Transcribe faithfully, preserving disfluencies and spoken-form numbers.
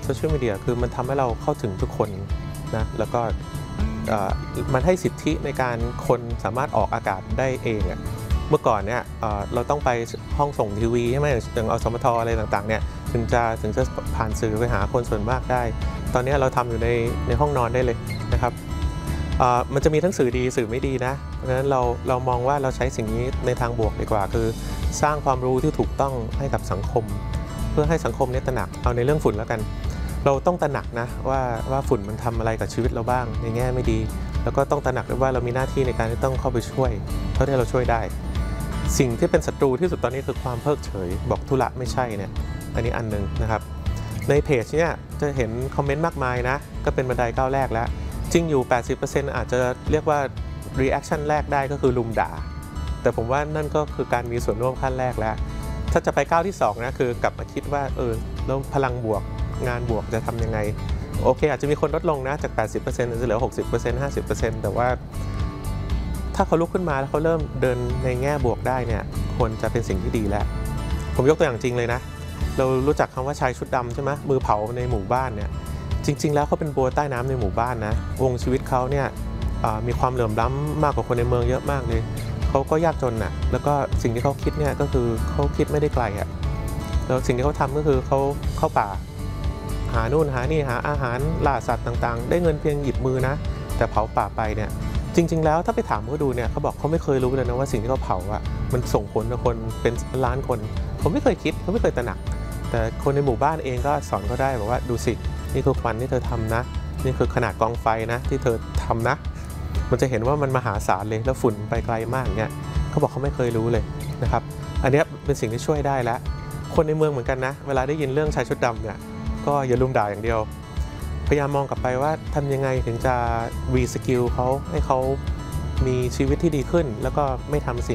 โซเชียลมีเดียคือมันทำให้เราเข้าถึงทุกคนนะแล้วก็มันให้สิทธิในการคนสามารถออกอากาศได้เองอะเมื่อก่อนเนี่ยเราต้องไปห้องส่งทีวีใช่ไหมอย่างอสมทอะไรต่างๆเนี่ยถึงจะถึงจะผ่านสื่อไปหาคนส่วนมากได้ตอนนี้เราทำอยู่ในในห้องนอนได้เลยนะครับมันจะมีทั้งสื่อดีสื่อไม่ดีนะเพราะฉะนั้นเราเรามองว่าเราใช้สิ่งนี้ในทางบวกดีกว่าคือสร้างความรู้ที่ถูกต้องให้กับสังคมเพื่อให้สังคมนี้ตระหนักเอาในเรื่องฝุ่นแล้วกันเราต้องตระหนักนะว่าว่าฝุ่นมันทำอะไรกับชีวิตเราบ้างในแง่ไม่ดีแล้วก็ต้องตระหนักด้วยว่าเรามีหน้าที่ในการที่ต้องเข้าไปช่วยเท่าที่เราช่วยได้สิ่งที่เป็นศัตรูที่สุดตอนนี้คือความเพิกเฉยบอกธุระไม่ใช่เนี่ยอันนี้อันนึงนะครับในเพจเนี่ยจะเห็นคอมเมนต์มากมายนะก็เป็นบันไดก้าวแรกแล้วจริงอยู่ แปดสิบเปอร์เซ็นต์ อาจจะเรียกว่า reaction แรกได้ก็คือลุมด่าแต่ผมว่านั่นก็คือการมีส่วนร่วมขั้นแรกแล้วถ้าจะไปก้าวที่สองนะคือกลับมาคิดว่าเออแล้วพลังบวกงานบวกจะทำยังไงโอเคอาจจะมีคนลดลงนะจาก แปดสิบเปอร์เซ็นต์ จะเหลือ หกสิบเปอร์เซ็นต์ ห้าสิบเปอร์เซ็นต์ แต่ว่าถ้าเขาลุกขึ้นมาแล้วเขาเริ่มเดินในแง่บวกได้เนี่ยควรจะเป็นสิ่งที่ดีแล้วผมยกตัวอย่างจริงเลยนะเรารู้จักคำว่าชายชุดดำใช่ไหมมือเผาในหมู่บ้านเนี่ยจริงๆแล้วเขาเป็นบัวใต้น้ำในหมู่บ้านนะวงชีวิตเขาเนี่ยมีความเหลื่อมล้ำมากกว่าคนในเมืองเยอะมากเลยเขาก็ยากจนน่ะแล้วก็สิ่งที่เขาคิดเนี่ยก็คือเขาคิดไม่ได้ไกลอ่ะแล้วสิ่งที่เขาทำก็คือเขาเข้าป่าหานู่นหานี่หาอาหารล่าสัตว์ต่างๆได้เงินเพียงหยิบมือนะแต่เผาป่าไปเนี่ยจริงๆแล้วถ้าไปถามเขาดูเนี่ยเขาบอกเขาไม่เคยรู้เลยนะว่าสิ่งที่เขาเผาอ่ะมันส่งผลต่อคนเป็นล้านคนเขาไม่เคยคิดเขาไม่เคยตระหนักแต่คนในหมู่บ้านเองก็สอนเขาได้บอกว่าดูสินี่คือควันที่เธอทำนะนี่คือขนาดกองไฟนะที่เธอทำนะมันจะเห็นว่ามันมหาศาลเลยแล้วฝุ่นไปไกลมากเนี่ยเขาบอกเขาไม่เคยรู้เลยนะครับอันนี้เป็นสิ่งที่ช่วยได้แล้วคนในเมืองเหมือนกันนะเวลาได้ยินเรื่องชายชุดดำเนี่ยก็อย่าลุมด่าอย่างเดียวพยายามมองกลับไปว่าทำยังไงถึงจะรีสกิลเขาให้เขามีชีวิตที่ดีขึ้นแล้วก็ไม่ทำสิ่ง